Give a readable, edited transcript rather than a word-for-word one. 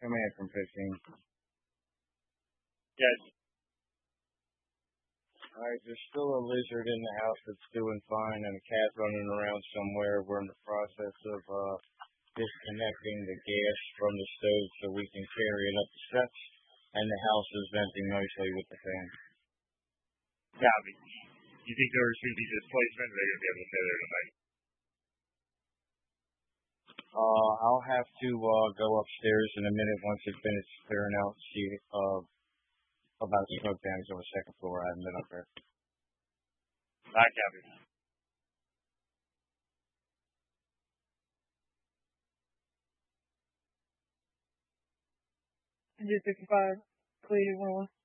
Command from 15. Yes. Alright, there's still a lizard in the house that's doing fine and a cat running around somewhere. We're in the process of disconnecting the gas from the stove so we can carry it up the steps, and the house is venting nicely with the fan. Copy. You think there's going to be displacement, or are they going to be able to stay there tonight? I'll have to go upstairs in a minute once it finishes clearing out, see about smoke damage on the second floor. I haven't been up there. I copy. Just 65, clear 1-1.